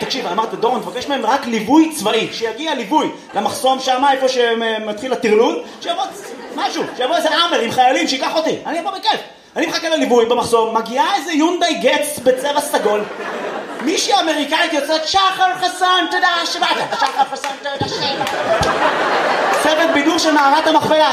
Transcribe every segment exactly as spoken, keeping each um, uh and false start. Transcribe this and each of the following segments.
תקשיב, אמרת, דורון, תבקש מהם רק ליווי צבאי, שיגיע ליווי למחסום שם, איפה שמתחיל הטרלול, שיבוא משהו, שיבוא איזה אמר עם חיילים, שיקח אותי, אני אבוא בכיף. אני מחכה לליווי במחסום, מגיעה איזה יונדאי גץ בצבע סגול, מישהי אמריקאית יוצאת, שחר חסן, תודה שבאת, שחר חסן, תודה שבאת. צוות בידור של מערת המכפלה.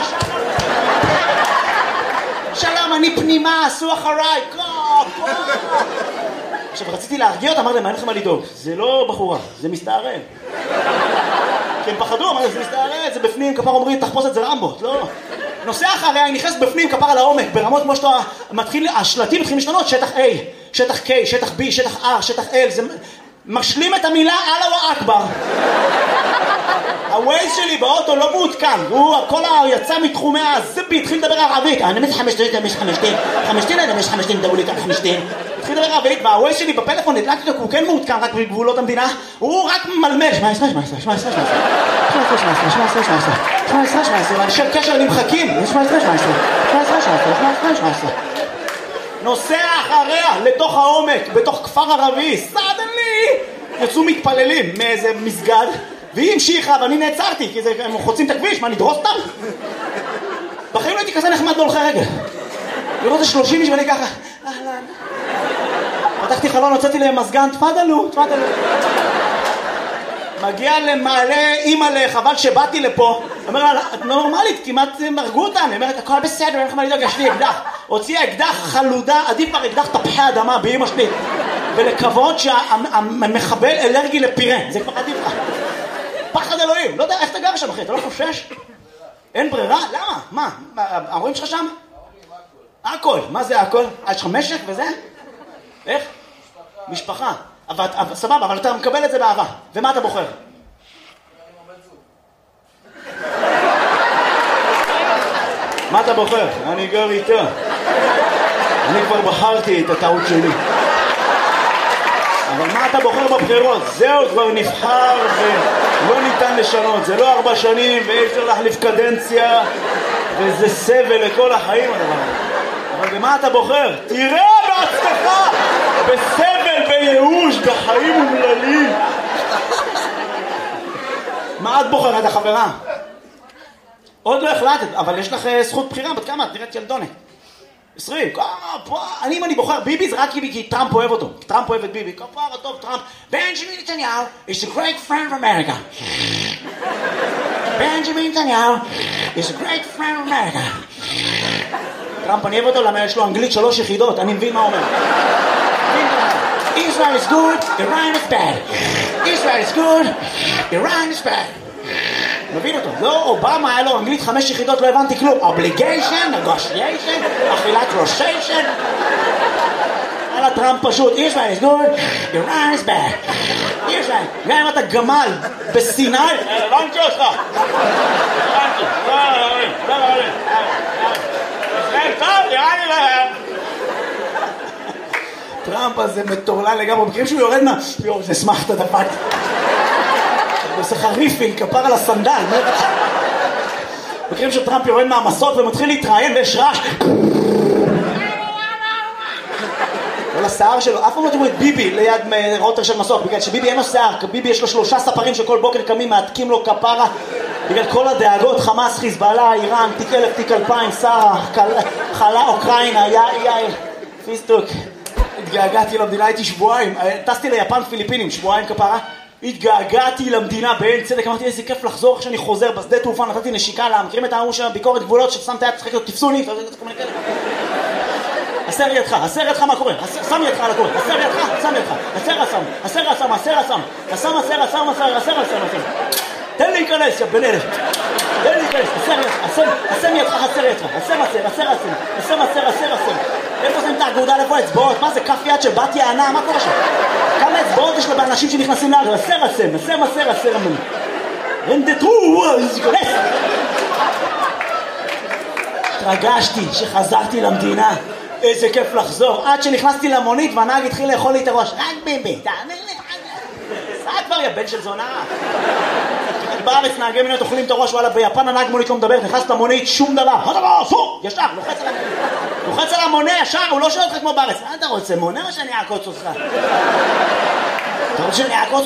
שלום, אני פנימה, עשו אחריי, קו, קו. עכשיו, רציתי להרגיע אותה, אמר להם, מה אין לכם מה לדאוג? זה לא בחורה, זה מסתערל. כי הם פחדו, אמר, זה מסתערל, זה בפנים, כפר אומרים, תחפוש את זה רמבו, לא. נוסע אחריה, היא נכנס בפנים, כפר על העומק, ברמות כמו שאתה מתחיל, השלטים מתחילים להשתנות, שטח A, שטח K, שטח B, שטח R, שטח L, זה משלים את המילה אללה אכבר. הווייז שלי באוטו לא מעודכן, הוא כל היצא מתחומי הזבי, התחיל לדבר ערבית, אני מזה חמשתין, אני מזה חמשתין, חמשתין, אני מזה חמשתין, דברו לי כאן חמשתין. התחיל לדבר ערבית, והווייז שלי בפלאפון נדלקתי אותו, הוא כן מעודכן רק בגבולות המדינה, הוא רק מלמל, שמע עשרה, שמע עשרה, שמע עשרה, שמע עשרה, שמע עשרה, שמע עשרה, שמע עשרה, שמע עשרה, שמע עשרה, אנשי קשר נמחקים, שמע עשרה, שמע עשרה, שמע עשרה, שמע עשרה, שמע עשרה, שמע עשרה. נוסע אחריה לתוך העומק, בתוך כפר ערבי, סדנלי! יצאו מתפללים מאיזה מסגד, והיא המשיכה, ואני נעצרתי, כי הם חוצים את הכביש, מה, נדרוס אותם? בחיים לא הייתי כזה נחמד בהולכי רגל. לראות את שלושים איש ואני ככה, אהלן. פתחתי חלון, הוצאתי להם מזגן, תפדלו, תפדלו. מגיע למעלה, אימא לחבל שבאתי לפה, אומר לה, את נורמלית, כמעט מרגו אותנו, אומרת, הכל בסדר, אין לך מה לדאוג, יש לי אקדח. הוציאה אקדח חלודה, עדיף כבר אקדח תפוחי אדמה באמא שלי. ולכבוד שהמחבל אלרגי לפירה, זה כבר עדיף לך. פחד אלוהים, לא יודע איך אתה גר שם אחי, אתה לא חושש? אין ברירה? למה? מה? ההורים שלך שם? הכל. מה זה הכל? יש לך משק וזה? איך? משפחה. סבבה, אבל אתה מקבל את זה באהבה. ומה אתה בוחר? מה אתה בוחר? אני גר איתה. אני כבר בחרתי את הטעות שלי. אבל מה אתה בוחר בבחירות? זהו, כבר נבחר ולא ניתן לשנות. זה לא ארבע שנים ואי אפשר להחליף קדנציה וזה סבל לכל החיים. אבל במה אתה בוחר? תראה בעצמך! בסבל, בייאוש, בחיים אומללים. מה את בוחרת, החברה? עוד לא החלטת, אבל יש לך זכות בחירה. בת כמה? את נראית ילדונת. עשרים, אני אם אני בוחר ביבי זה רק כי טראמפ אוהב אותו, טראמפ אוהב את ביבי, כפר הטוב טראמפ. בנג'מין נתניהו is a great friend of America. בנג'מין נתניהו is a great friend of America. טראמפ אני אוהב אותו למה יש לו אנגלית שלוש יחידות, אני מבין מה אומר. Israel is good, Iran is bad. Israel is good, Iran is bad. מבין אותו, לא, אובמה היה לו אנגלית חמש יחידות, לא הבנתי כלום. obligation, negotiation, אכילת ראשיישן. היה לה טראמפ פשוט, Israel is good, Iran is bad. Israel, גם אם אתה גמל בסיני, הבנתי אותך. הבנתי, לא, לא, לא, לא, לא. ישראל טוב, נראה לי להם. טראמפ הזה מטורלל לגמרי, מכירים שהוא יורד מה, יור, זה שמח את הדפק. עושה חריפיל, כפר על הסנדל. מכירים שטראמפ יורד מהמסות ומתחיל להתראיין ויש רעש. כל השיער שלו, אף פעם לא תראו את ביבי ליד רוטר של מסוק, בגלל שביבי אין לו שיער, ביבי יש לו שלושה ספרים שכל בוקר קמים, מעתקים לו כפרה, בגלל כל הדאגות, חמאס, חיזבאללה, איראן, תיק אלף, תיק אלפיים, שרה, חלה, אוקראינה, יאי, יאי, פיסטוק. התגעגעתי למדינה, הייתי שבועיים, טסתי ליפן פיליפינים, שבועיים כפרה, התגעגעתי למדינה באין צדק, אמרתי איזה כיף לחזור כשאני חוזר בשדה תעופה, נתתי נשיקה לה, מכירים את ההוא של ביקורת גבולות ששמת יד, צחק לו, תפסו לי, הסר ידך, הסר ידך מה קורה, שם ידך על הקורה, הסר ידך, שם ידך, הסר הסם, הסר הסם, הסר הסם, הסם הסר הסם, הסר הסר הסם, תן לי להיכנס, יא בן אלף, תן לי להיכנס, הסר ידך, הסם ידך, הסר ידך, הסם הסר, הסר הסם, הסם הסר, הסר הסם, איפה שמים את האגודה, איפה האצבעות, מה זה כף יד של בת יענה, מה קורה שם? כמה אצבעות יש לאנשים שנכנסים לארץ, הסר הסם, הסם הסר, הסר הסם, רנדטרו, להיכנס. התרגשתי שחזרתי למדינה, איזה כיף לחזור, עד שנכנסתי למונית והנהג התחיל לאכול לי את הראש, רק ביבי, תאמר לי, סע כבר יא בן של זונה. בארץ נהגי מוניות אוכלים את הראש, וואלה ביפן הנהג מונית לא מדבר, נכנס למונית, שום דבר, ישר, לוחץ על המונית, לוחץ על המונה ישר, הוא לא שואל אותך כמו בארץ, מה אתה רוצה, מונה או שאני אעקוץ אותך? אתה רוצה שאני אעקוץ